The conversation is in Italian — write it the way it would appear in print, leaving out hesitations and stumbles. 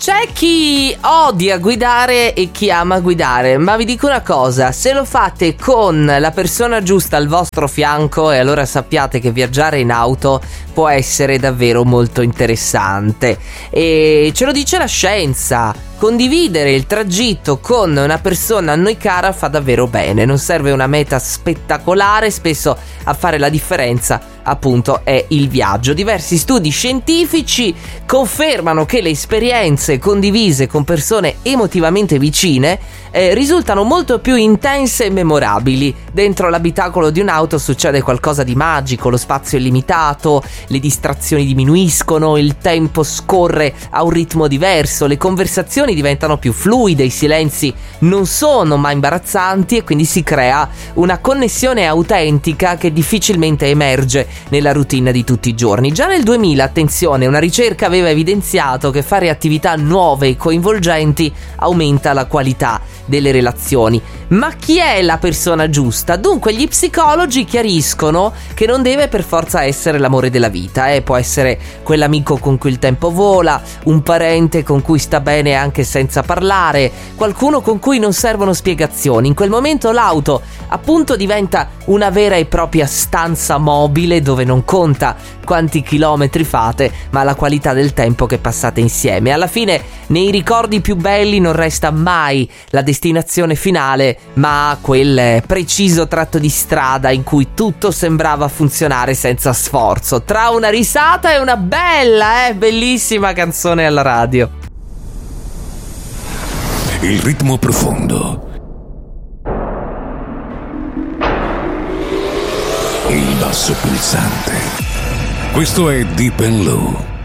C'è chi odia guidare e chi ama guidare, ma vi dico una cosa, se lo fate con la persona giusta al vostro fianco, e allora sappiate che viaggiare in auto può essere davvero molto interessante. E ce lo dice la scienza. Condividere il tragitto con una persona a noi cara fa davvero bene, non serve una meta spettacolare, spesso a fare la differenza appunto è il viaggio. Diversi studi scientifici confermano che le esperienze condivise con persone emotivamente vicine risultano molto più intense e memorabili. Dentro l'abitacolo di un'auto succede qualcosa di magico, lo spazio è limitato, le distrazioni diminuiscono, il tempo scorre a un ritmo diverso, le conversazioni diventano più fluide, i silenzi non sono mai imbarazzanti e quindi si crea una connessione autentica che difficilmente emerge nella routine di tutti i giorni. Già nel 2000, attenzione, una ricerca aveva evidenziato che fare attività nuove e coinvolgenti aumenta la qualità delle relazioni. Ma chi è la persona giusta? Dunque gli psicologi chiariscono che non deve per forza essere l'amore della vita, può essere quell'amico con cui il tempo vola, un parente con cui sta bene anche senza parlare, qualcuno con cui non servono spiegazioni. In quel momento l'auto appunto diventa una vera e propria stanza mobile dove non conta quanti chilometri fate, ma la qualità del tempo che passate insieme. Alla fine, nei ricordi più belli non resta mai la destinazione finale, ma quel preciso tratto di strada in cui tutto sembrava funzionare senza sforzo, tra una risata e una bella, bellissima canzone alla radio. Il ritmo profondo. Il basso pulsante. Questo è Deep and Low.